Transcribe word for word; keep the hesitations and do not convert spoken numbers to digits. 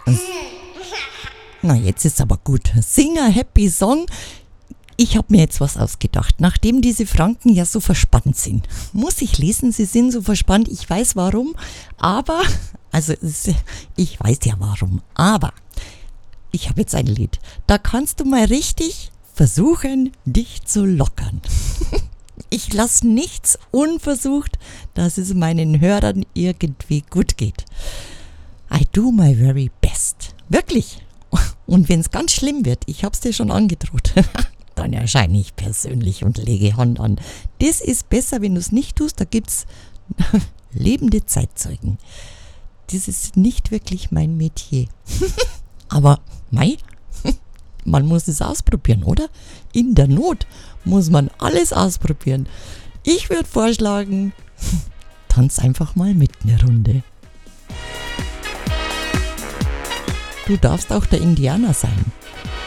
Na, jetzt ist aber gut. Sing a happy song. Ich habe mir jetzt was ausgedacht. Nachdem diese Franken ja so verspannt sind, muss ich lesen, sie sind so verspannt. Ich weiß warum, aber, also ich weiß ja warum, aber ich habe jetzt ein Lied. Da kannst du mal richtig versuchen, dich zu lockern. Ich lasse nichts unversucht, dass es meinen Hörern irgendwie gut geht. I do my very best. Wirklich. Und wenn es ganz schlimm wird, ich habe es dir schon angedroht, dann erscheine ich persönlich und lege Hand an. Das ist besser, wenn du es nicht tust. Da gibt es lebende Zeitzeugen. Das ist nicht wirklich mein Metier. Aber, mei, man muss es ausprobieren, oder? In der Not muss man alles ausprobieren. Ich würde vorschlagen, tanz einfach mal mit eine Runde. Du darfst auch der Indianer sein.